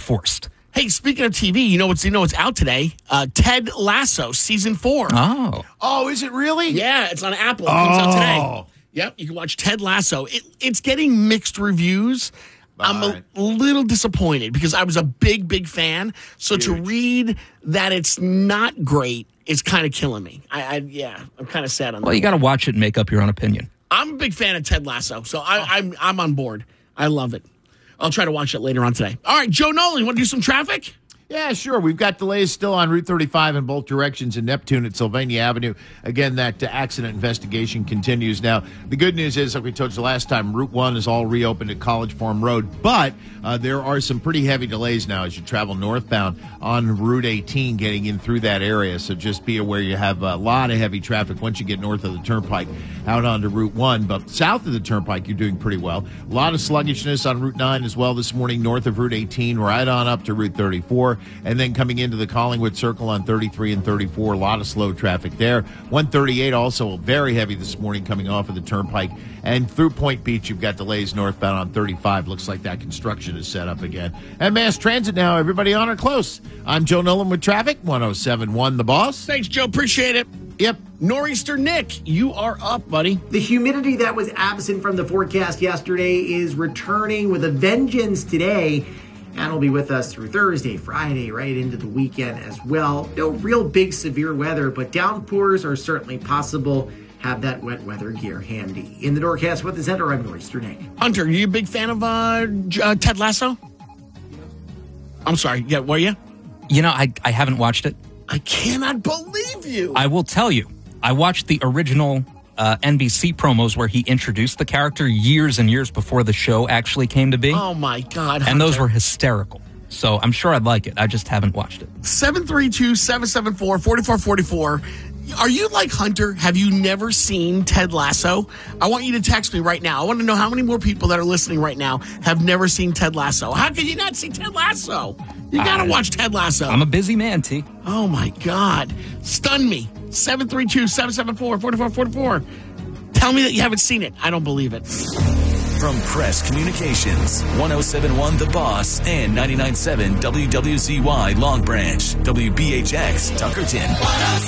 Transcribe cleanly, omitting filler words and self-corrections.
forced. Hey, speaking of TV, you know what's out today? Ted Lasso season 4. Oh, is it really? Yeah, it's on Apple. It comes out today. Yep, you can watch Ted Lasso. It's getting mixed reviews. I'm a little disappointed because I was a big fan. So to read that it's not great is kind of killing me. I'm kind of sad on that. Well, you got to watch it and make up your own opinion. I'm a big fan of Ted Lasso, so I'm on board. I love it. I'll try to watch it later on today. All right, Joe Nolan, want to do some traffic? Yeah, sure. We've got delays still on Route 35 in both directions in Neptune at Sylvania Avenue. Again, that accident investigation continues. Now, the good news is, like we told you last time, Route 1 is all reopened at College Farm Road, but there are some pretty heavy delays now as you travel northbound on Route 18 getting in through that area. So just be aware you have a lot of heavy traffic once you get north of the Turnpike out onto Route 1. But south of the Turnpike, you're doing pretty well. A lot of sluggishness on Route 9 as well this morning, north of Route 18, right on up to Route 34. And then coming into the Collingwood Circle on 33 and 34, a lot of slow traffic there. 138 also very heavy this morning coming off of the Turnpike. And through Point Beach, you've got delays northbound on 35. Looks like that construction is set up again. And mass transit now, everybody on or close. I'm Joe Nolan with traffic, 107.1 The Boss. Thanks, Joe. Appreciate it. Yep. Nor'easter Nick, you are up, buddy. The humidity that was absent from the forecast yesterday is returning with a vengeance today. And will be with us through Thursday, Friday, right into the weekend as well. No real big severe weather, but downpours are certainly possible. Have that wet weather gear handy. In the Norcast Weather Center, I'm Nor'easter Nick. Hunter, are you a big fan of Ted Lasso? I'm sorry. Yeah, were you? You know, I haven't watched it. I cannot believe you. I will tell you, I watched the original NBC promos where he introduced the character years and years before the show actually came to be. Oh, my God. And those were hysterical. So I'm sure I'd like it. I just haven't watched it. 732-774-4444. Are you like Hunter? Have you never seen Ted Lasso? I want you to text me right now. I want to know how many more people that are listening right now have never seen Ted Lasso. How could you not see Ted Lasso? You got to watch Ted Lasso. I'm a busy man, T. Oh, my God. Stun me. 732-774-4444. Tell me that you haven't seen it. I don't believe it. From Crest Communications, 107.1 The Boss and 99.7 WWZY Long Branch, WBHX Tuckerton.